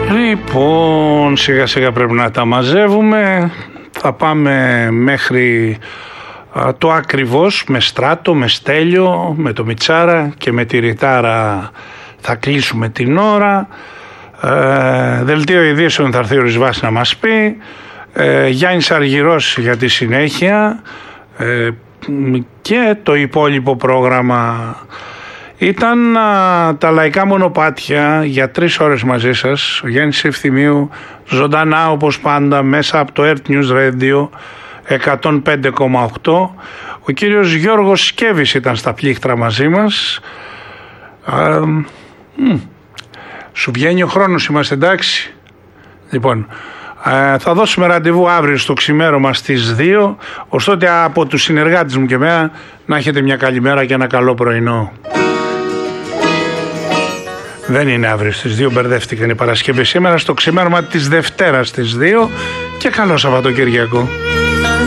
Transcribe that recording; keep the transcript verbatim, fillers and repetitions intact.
Λοιπόν, σιγά σιγά πρέπει να τα μαζεύουμε. Θα πάμε μέχρι α, το ακριβώς, με Στράτο, με Στέλιο, με το Μιτσάρα και με τη Ρητάρα θα κλείσουμε την ώρα. Ε, δελτίο ειδήσεων θα έρθει ο Ρισβάς να μας πει. Ε, Γιάννης Αργυρός για τη συνέχεια. Ε, και το υπόλοιπο πρόγραμμα ήταν α, τα λαϊκά μονοπάτια για τρεις ώρες μαζί σας. Ο Γιάννης Ευθυμίου ζωντανά όπως πάντα μέσα από το Earth News Radio εκατόν πέντε κόμμα οκτώ. Ο κύριος Γιώργος Σκέβης ήταν στα πλήκτρα μαζί μας. Α, μ, σου βγαίνει ο χρόνος, είμαστε εντάξει? Λοιπόν, ε, θα δώσουμε ραντεβού αύριο στο ξημέρωμα στις δύο. Ωστότε από τους συνεργάτες μου και εμένα να έχετε μια καλημέρα και ένα καλό πρωινό. Δεν είναι αύριο στις δύο, μπερδεύτηκαν οι Παρασκευή σήμερα, στο ξημέρωμα της Δευτέρας στις δύο και καλό Σαββατοκύριακο.